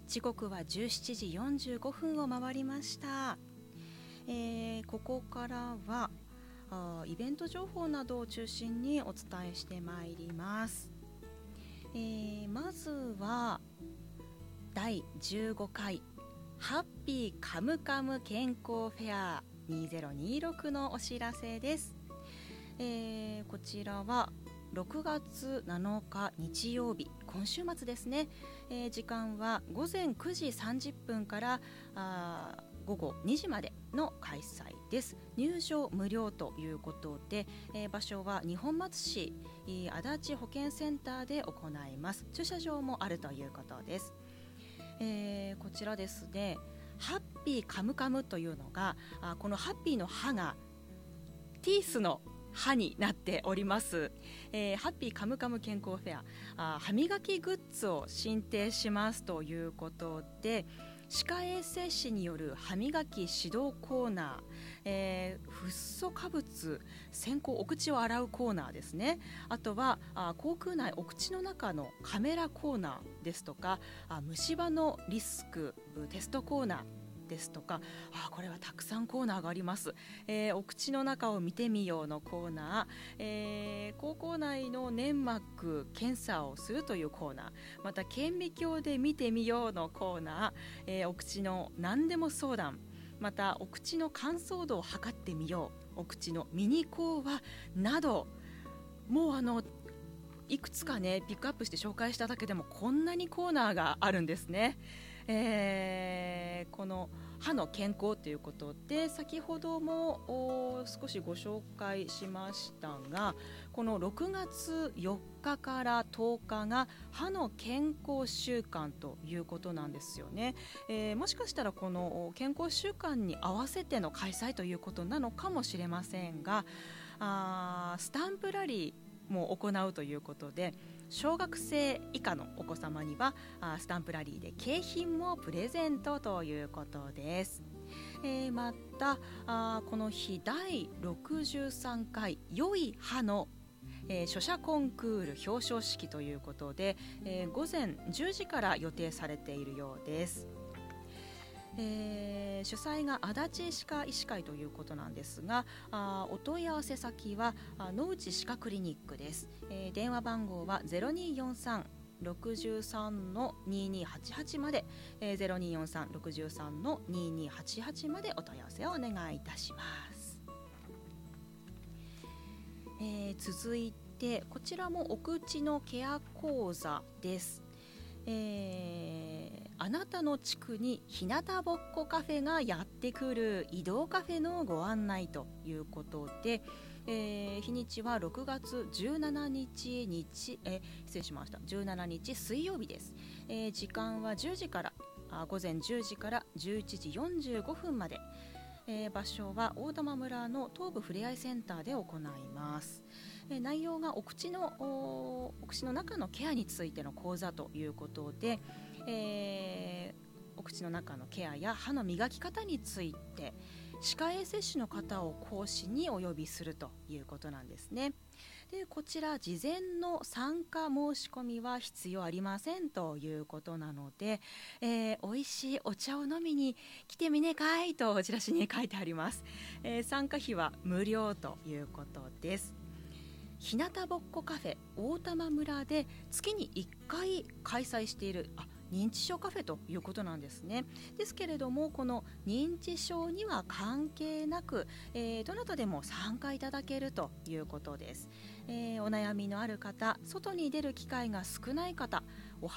時刻は17時45分を回りました。ここからはイベント情報などを中心にお伝えしてまいります。まずは第15回ハッピーカムカム健康フェア2026のお知らせです。こちらは6月7日日曜日、今週末ですね。時間は午前9時30分から午後2時までの開催です。入場無料ということで、場所は二本松市足立保健センターで行います。駐車場もあるということです。こちらですね、ハッピーカムカムというのがこのハッピーの歯がティースの歯になっております。ハッピーカムカム健康フェア、歯磨きグッズを進呈しますということで、歯科衛生士による歯磨き指導コーナー、フッ素化物先行お口を洗うコーナーですね。あとは口腔内お口の中のカメラコーナーですとか、虫歯のリスクテストコーナーですとか、これはたくさんコーナーがあります。お口の中を見てみようのコーナー、口腔内の粘膜検査をするというコーナー、また顕微鏡で見てみようのコーナー、お口の何でも相談、またお口の乾燥度を測ってみよう、お口のミニ講話など、もういくつかねピックアップして紹介しただけでもこんなにコーナーがあるんですね。この歯の健康ということで、先ほども少しご紹介しましたが、この6月4日から10日が歯の健康週間ということなんですよね。もしかしたらこの健康週間に合わせての開催ということなのかもしれませんが、スタンプラリーも行うということで、小学生以下のお子様にはスタンプラリーで景品もプレゼントということです。またこの日第63回良い歯の書写コンクール表彰式ということで、午前10時から予定されているようです。主催が足立歯科医師会ということなんですが、お問い合わせ先は野内歯科クリニックです。電話番号は0243-63-2288まで、0243-63-2288までお問い合わせをお願いいたします。続いてこちらもお口のケア講座です。あなたの地区に日向ぼっこカフェがやってくる移動カフェのご案内ということで、日にちは6月17日17日水曜日です。時間は10時から午前10時から11時45分まで、場所は大玉村の東部ふれあいセンターで行います。内容がお口の中のケアについての講座ということで、お口の中のケアや歯の磨き方について歯科衛生士の方を講師にお呼びするということなんですね。でこちら事前の参加申し込みは必要ありませんということなので、美味しいお茶を飲みに来てみねかいとチラシに書いてあります。参加費は無料ということです。日向ぼっこカフェ大玉村で月に1回開催している認知症カフェということなんですね。ですけれども、この認知症には関係なく、どなたでも参加いただけるということです。お悩みのある方、外に出る機会が少ない方、お